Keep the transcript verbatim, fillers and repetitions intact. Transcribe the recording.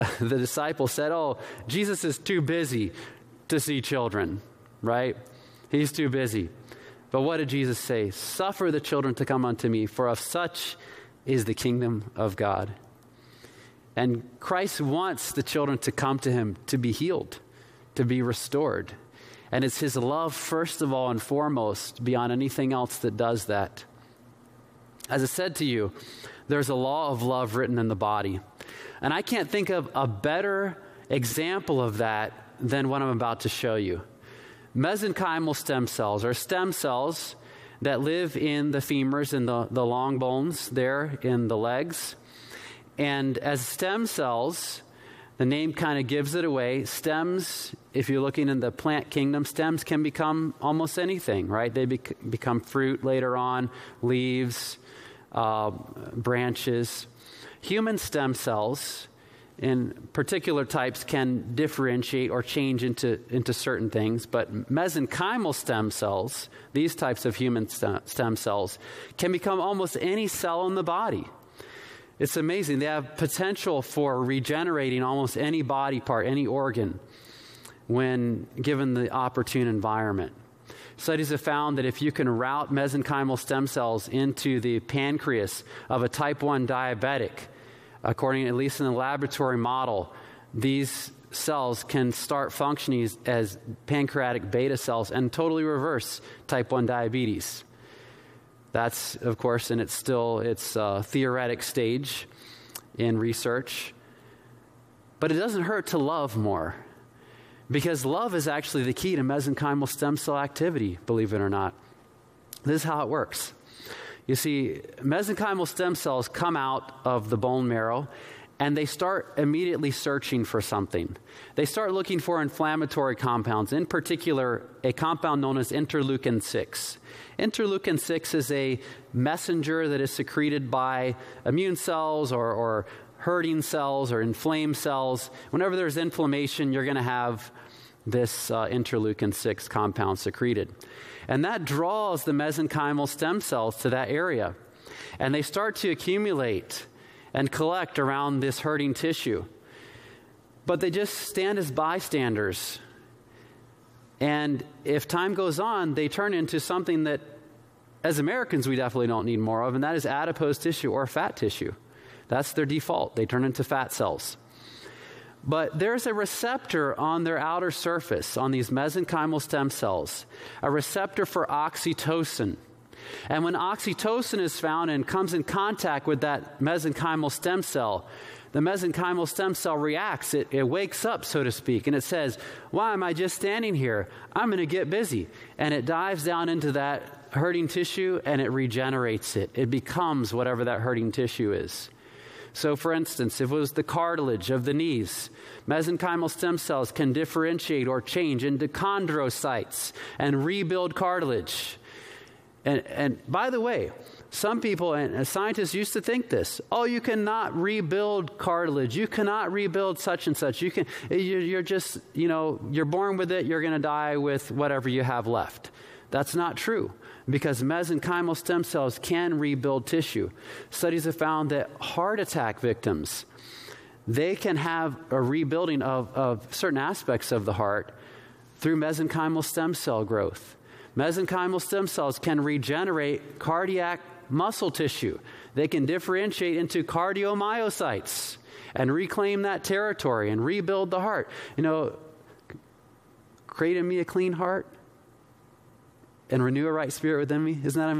the disciples said, oh, Jesus is too busy to see children, right? He's too busy. But what did Jesus say? Suffer the children to come unto me, for of such is the kingdom of God. And Christ wants the children to come to him to be healed, to be restored. And it's his love, first of all and foremost, beyond anything else that does that. As I said to you, there's a law of love written in the body. And I can't think of a better example of that than what I'm about to show you. Mesenchymal stem cells are stem cells that live in the femurs and the, the long bones there in the legs. And as stem cells, the name kind of gives it away. Stems, if you're looking in the plant kingdom, stems can become almost anything, right? They bec- become fruit later on, leaves, uh, branches. Human stem cells in particular types can differentiate or change into, into certain things, but mesenchymal stem cells, these types of human stem, stem cells, can become almost any cell in the body. It's amazing. They have potential for regenerating almost any body part, any organ, when given the opportune environment. Studies have found that if you can route mesenchymal stem cells into the pancreas of a type one diabetic, according at least in the laboratory model, these cells can start functioning as pancreatic beta cells and totally reverse type one diabetes. That's, of course, in its still its uh, theoretic stage in research. But it doesn't hurt to love more, because love is actually the key to mesenchymal stem cell activity, believe it or not. This is how it works. You see, mesenchymal stem cells come out of the bone marrow, and they start immediately searching for something. They start looking for inflammatory compounds, in particular, a compound known as interleukin six. Interleukin six is a messenger that is secreted by immune cells or, or hurting cells or inflamed cells. Whenever there's inflammation, you're going to have this uh, interleukin six compound secreted. And that draws the mesenchymal stem cells to that area. And they start to accumulate and collect around this hurting tissue. But they just stand as bystanders. And if time goes on, they turn into something that, as Americans, we definitely don't need more of, and that is adipose tissue or fat tissue. That's their default. They turn into fat cells. But there's a receptor on their outer surface, on these mesenchymal stem cells, a receptor for oxytocin. And when oxytocin is found and comes in contact with that mesenchymal stem cell, the mesenchymal stem cell reacts. It, it wakes up, so to speak, and it says, why am I just standing here? I'm going to get busy. And it dives down into that hurting tissue and it regenerates it. It becomes whatever that hurting tissue is. So, for instance, if it was the cartilage of the knees, mesenchymal stem cells can differentiate or change into chondrocytes and rebuild cartilage. And, and by the way, some people and scientists used to think this. Oh, you cannot rebuild cartilage. You cannot rebuild such and such. You can. You're just, you know, you're born with it. You're going to die with whatever you have left. That's not true, because mesenchymal stem cells can rebuild tissue. Studies have found that heart attack victims, they can have a rebuilding of, of certain aspects of the heart through mesenchymal stem cell growth. Mesenchymal stem cells can regenerate cardiac muscle tissue. They can differentiate into cardiomyocytes and reclaim that territory and rebuild the heart. You know, create in me a clean heart and renew a right spirit within me. Isn't that amazing?